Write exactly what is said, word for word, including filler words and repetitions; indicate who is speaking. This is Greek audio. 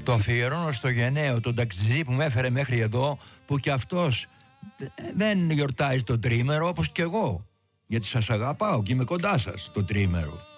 Speaker 1: Το αφιερώνω στο Γενναίο, τον ταξιτζή που με έφερε μέχρι εδώ, που κι αυτός δεν γιορτάζει το τρίμερο όπως κι εγώ. Γιατί σας αγαπάω και είμαι κοντά σας το τρίμερο.